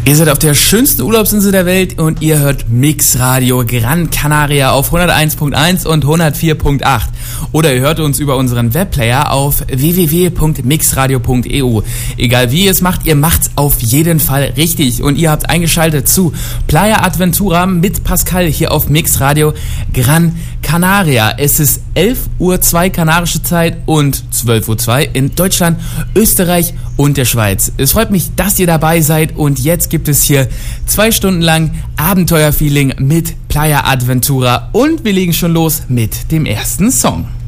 Ihr seid auf der schönsten Urlaubsinsel der Welt und ihr hört Mix Radio Gran Canaria auf 101.1 und 104.8. Oder ihr hört uns über unseren Webplayer auf www.mixradio.eu. Egal wie ihr es macht, ihr macht's auf jeden Fall richtig. Und ihr habt eingeschaltet zu Playa Adventura mit Pascal hier auf Mix Radio Gran Canaria. Es ist 11:02 Uhr kanarische Zeit und 12:02 Uhr in Deutschland, Österreich und der Schweiz. Es freut mich, dass ihr dabei seid und jetzt gibt es hier 2 Stunden lang Abenteuerfeeling mit Playa Adventura und wir legen schon los mit dem ersten Song.